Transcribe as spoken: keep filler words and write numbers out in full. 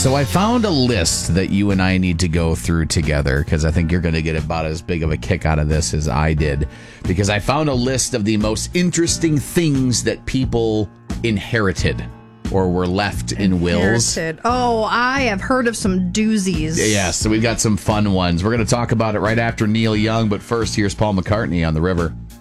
So I found a list that you and I need to go through together because I think you're going to get about as big of a kick out of this as I did. Because I found a list of the most interesting things that people inherited or were left in wills. Inherited. Oh, I have heard of some doozies. Yeah, so we've got some fun ones. We're going to talk about it right after Neil Young, but first, here's Paul McCartney on The River.